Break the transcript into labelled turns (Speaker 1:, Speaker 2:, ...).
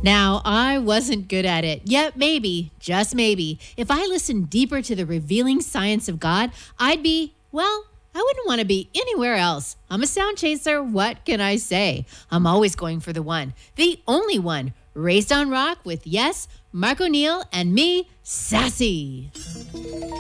Speaker 1: Now, I wasn't good at it, yet maybe, just maybe, if I listened deeper to the revealing science of God, I'd be, well, I wouldn't want to be anywhere else. I'm a sound chaser. What can I say? I'm always going for the one, the only one. Raised on Rock with, yes, Mark O'Neill and me, Sassy.